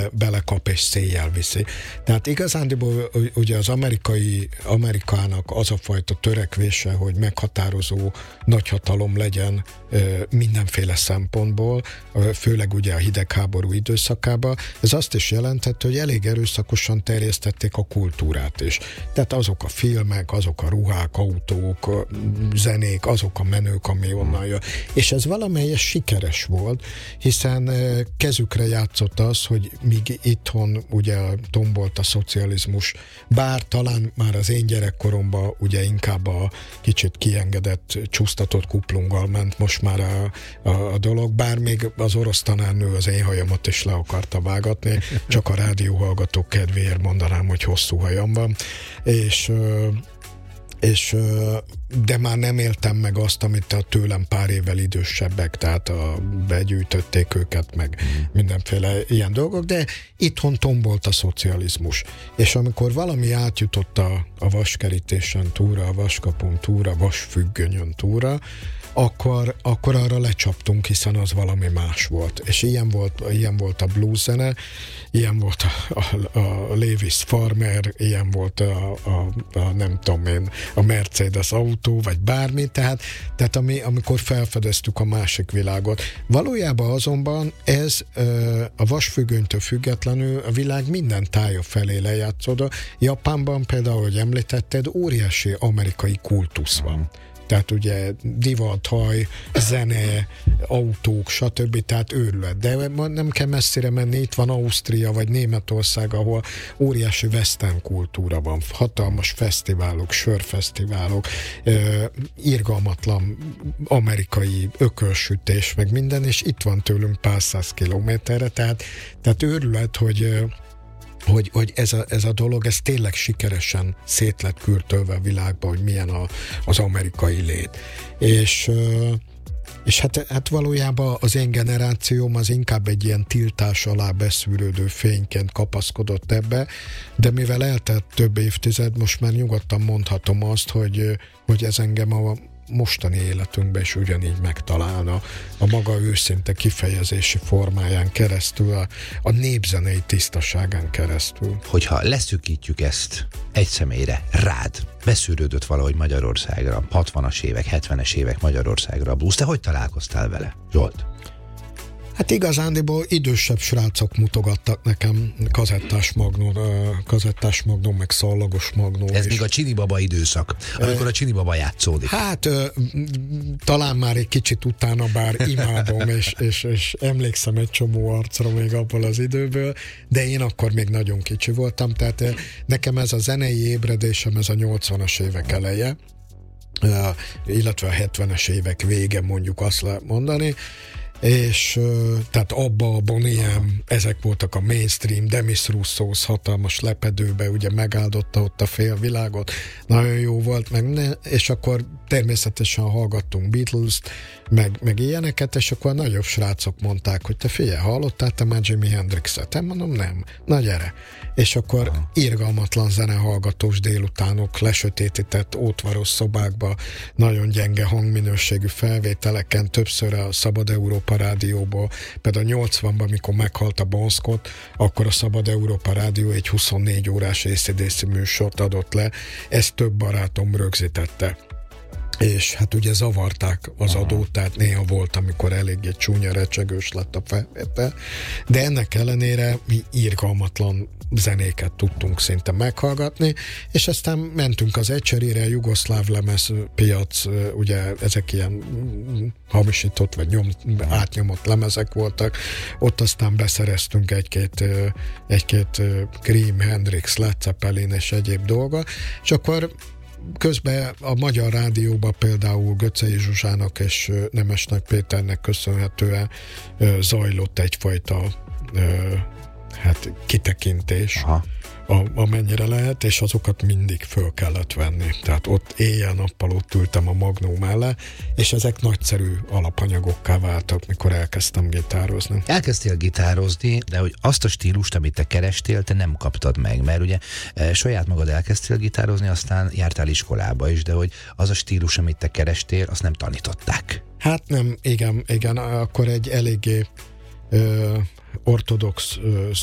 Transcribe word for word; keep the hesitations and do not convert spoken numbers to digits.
bele, belekap és széjjel viszi. Tehát igazándiból ugye az amerikai, Amerikának az a fajta törekvése, hogy meghatározó nagyhatalom legyen mindenféle szempontból, főleg ugye a hidegháború időszakában, ez azt is jelentette, hogy elég erőszakosan terjesztették a kultúrát is. Tehát azok a filmek, azok a ruhák, autók, zenék, azok a menők, ami onnan jön. És ez valamelyes sikeres volt, hiszen kezükre játszott az, hogy míg itthon ugye tombolt a szocializmus, bár talán már az én gyerekkoromban ugye inkább a kicsit kiengedett, csúsztatott kuplunggal ment most már a, a, a dolog, bár még az orosz tanárnő az én hajamat is le akarta vágatni, csak a rádióhallgatók kedvéért mondanám, hogy hosszú hajam van, és és de már nem éltem meg azt, amit a tőlem pár évvel idősebbek, tehát a, begyűjtötték őket, meg mindenféle ilyen dolgok, de itthon tombolt a szocializmus. És amikor valami átjutott a, a vaskerítésen túra, a vaskapun túra, a vasfüggönyön túra, akkor, akkor arra lecsaptunk, hiszen az valami más volt. És ilyen volt, ilyen volt a blues zene, ilyen volt a, a, a Lewis Farmer, ilyen volt a, a, a nem tudom én, a Mercedes autó, vagy bármi, tehát, tehát ami, amikor felfedeztük a másik világot. Valójában azonban ez a vasfüggönytől függetlenül a világ minden tája felé lejátszódott. Japánban például, ahogy említetted, óriási amerikai kultusz van. Tehát ugye divat, haj, zene, autók, stb. Tehát őrület. De nem kell messzire menni, itt van Ausztria vagy Németország, ahol óriási western kultúra van. Hatalmas fesztiválok, sörfesztiválok, eh, irgalmatlan amerikai ökölsütés, meg minden, és itt van tőlünk pár száz kilométerre. Tehát, tehát őrület, hogy hogy, hogy ez, a, ez a dolog, ez tényleg sikeresen szét lett kürtölve a világban, hogy milyen a, az amerikai lét. És, és hát, hát valójában az én generációm az inkább egy ilyen tiltás alá beszűrődő fényként kapaszkodott ebbe, de mivel eltelt több évtized, most már nyugodtan mondhatom azt, hogy, hogy ez engem a mostani életünkben is ugyanígy megtalálna a maga őszinte kifejezési formáján keresztül, a, a népzenei tisztaságán keresztül. Hogyha leszűkítjük ezt egy személyre, rád beszűrődött valahogy Magyarországra, hatvanas évek, hetvenes évek Magyarországra a blues, te hogy találkoztál vele, Zsolt? Hát igazándiból idősebb srácok mutogattak nekem kazettás magnó, kazettás magnó, meg szallagos magnó. Ez még a Csini Baba időszak, amikor a Csini Baba játszódik. Hát talán már egy kicsit utána, bár imádom, és, és, és emlékszem egy csomó arcra még abból az időből, de én akkor még nagyon kicsi voltam, tehát nekem ez a zenei ébredésem, ez a nyolcvanas évek eleje, illetve a hetvenes évek vége, mondjuk azt lehet mondani, és tehát abba a Boniem, ezek voltak a mainstream, Demis Roussos hatalmas lepedőbe, ugye megáldotta ott a félvilágot, nagyon jó volt, meg ne, és akkor természetesen hallgattunk Beatles-t, meg, meg ilyeneket, és akkor a nagyobb srácok mondták, hogy te figyelj, hallottál te már Jimi Hendrixet? Én mondom, nem. Na gyere. És akkor aha, irgalmatlan zenehallgatós délutánok, lesötétített ótvaros szobákba, nagyon gyenge hangminőségű felvételeken, többször a Szabad Európa rádióból, például nyolcvanban, amikor meghalt a Bon Scott, akkor a Szabad Európa rádió egy huszonnégy órás á cé dé cé műsort adott le, ezt több barátom rögzítette. És hát ugye zavarták az adót, tehát néha volt, amikor eléggé csúnya, recsegős lett a felvétel, de ennek ellenére mi irgalmatlan zenéket tudtunk szinte meghallgatni, és aztán mentünk az Ecserére, a jugoszláv lemezpiac, ugye ezek ilyen hamisított, vagy nyom, átnyomott lemezek voltak, ott aztán beszereztünk egy-két, egy-két Cream, Hendrix, Led Zeppelin és egyéb dolga, és akkor közben a Magyar Rádióban például Göczei Zsuzsának és Nemesnek Péternek köszönhetően zajlott egyfajta hát kitekintés, aha, a, amennyire lehet, és azokat mindig föl kellett venni. Tehát ott éjjel-nappal ott ültem a magnó mellett, és ezek nagyszerű alapanyagokká váltak, mikor elkezdtem gitározni. Elkezdtél gitározni, de hogy azt a stílust, amit te kerestél, te nem kaptad meg, mert ugye e, saját magad elkezdtél gitározni, aztán jártál iskolába is, de hogy az a stílus, amit te kerestél, azt nem tanították. Hát nem, igen, igen, akkor egy eléggé ö, ortodox ö,